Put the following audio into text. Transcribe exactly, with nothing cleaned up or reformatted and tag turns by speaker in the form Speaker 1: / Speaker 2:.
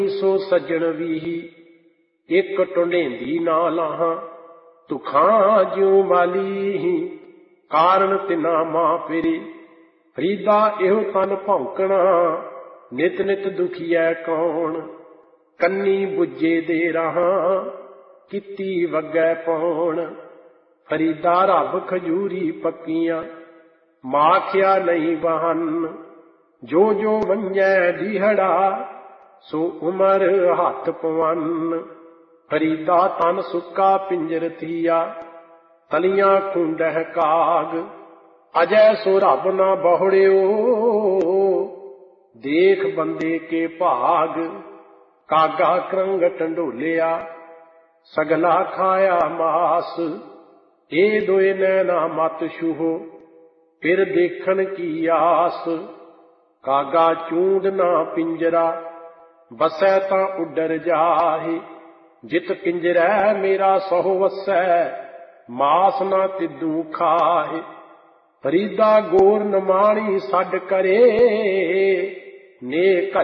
Speaker 1: ਸੋ ਸੱਜਣ ਵੀ ਇੱਕ ਟੁੰਡੇਂਦੀ ਨਾ ਲਾਹਾਂ, ਤੁਖਾਂ ਜਿਉ ਮਾਲੀ ਕਾਰਨ ਤਿਨਾ ਮਾਂ ਪੇਰੀ। ਫਰੀਦਾ ਇਹੋ ਤਨ ਭੌਂਕਣਾ, ਨਿਤ ਨਿਤ ਦੁਖੀਐ ਕੌਣ। ਕੰਨੀ ਬੁੱਝੇ ਦੇ ਰਾਹਾਂ, ਕੀਤੀ ਵੱਗੈ ਪੌਣ। ਫਰੀਦਾ ਰੱਬ ਖਜੂਰੀ ਪੱਕੀਆਂ, ਮਾਖਿਆ ਨਹੀਂ ਬਹਨ। ਜੋ ਜੋ ਵੰਝੈ ਦੀਹੜਾ, ਸੋ ਉਮਰ ਹੱਥ ਪਵਨ। ਫਰੀਦਾ ਤਨ ਸੁੱਕਾ ਪਿੰਜਰ ਥੀਆ, ਤਲੀਆਂ ਖੂੰਡਹਿ ਕਾਗ। ਅਜੈ ਸੋ ਰੱਬ ਨਾ ਬਹੁੜਿਓ, ਦੇਖ ਬੰਦੇ ਕੇ ਭਾਗ। ਕਾਗਾ ਕਰੰਗ ਟੰਡੋਲਿਆ, ਸਗਲਾ ਖਾਇਆ ਮਾਸ। ਇਹ ਦੋਏ ਨੈਣਾ ਮਤ ਛੂਹੋ, ਫਿਰ ਦੇਖਣ ਕੀ ਆਸ। ਕਾਗਾ ਚੂੰਡ ਨਾ ਪਿੰਜਰਾ, ਬਸੈ ਤਾਂ ਉੱਡਰ ਜਾਹੇ। ਜਿਤ ਪਿੰਜਰੈ ਮੇਰਾ ਸਹੁ ਵਸੈ, ਮਾਸ ਨਾ ਤਿੱਦੂ ਖਾਹੇ। ਫਰੀਦਾ ਗੌਰ ਨਮਾਣੀ ਛੱਡ ਕਰੇ, ਨੇ